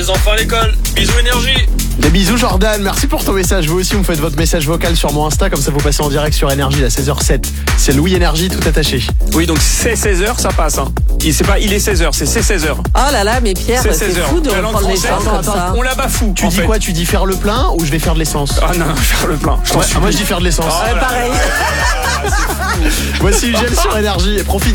Les enfants à l'école, bisous énergie. Des bisous Jordan, merci pour ton message. Vous aussi, vous me faites votre message vocal sur mon Insta, comme ça vous passez en direct sur Énergie à 16h07. C'est Louis Énergie tout attaché. Oui, donc c'est 16h, ça passe. Hein. Il 16h, c'est 16h. Oh là là, mais Pierre, c'est 16h. fou de La langue reprendre les française, choses comme ça. on la bafoue. Tu dis quoi? Tu dis faire le plein ou je vais faire de l'essence? Ah non, faire le plein. Moi je dis faire de l'essence. Pareil. Voici Gel sur Énergie et profite.